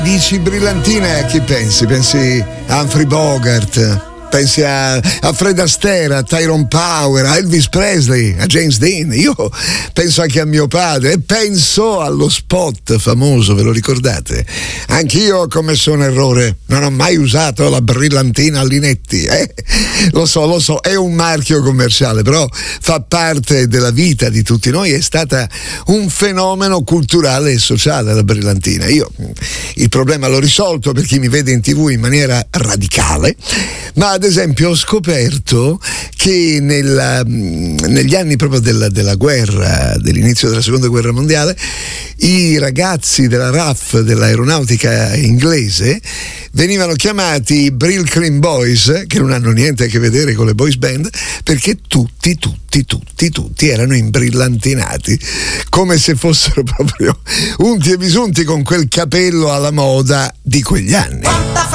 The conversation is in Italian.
Dici brillantina, a chi pensi? Pensi a Humphrey Bogart? Pensi a Fred Astaire, a Tyrone Power, a Elvis Presley, a James Dean. Io penso anche a mio padre e penso allo spot famoso, ve lo ricordate? Anch'io ho commesso un errore, non ho mai usato la brillantina Linetti. Lo so, è un marchio commerciale, però fa parte della vita di tutti noi, è stata un fenomeno culturale e sociale la brillantina. Io il problema l'ho risolto per chi mi vede in TV in maniera radicale, ma ad esempio ho scoperto che negli anni proprio della guerra, dell'inizio della seconda guerra mondiale, i ragazzi della RAF, dell'aeronautica inglese, venivano chiamati Brill Cream Boys, che non hanno niente a che vedere con le boys band, perché tutti erano imbrillantinati, come se fossero proprio unti e bisunti con quel capello alla moda di quegli anni.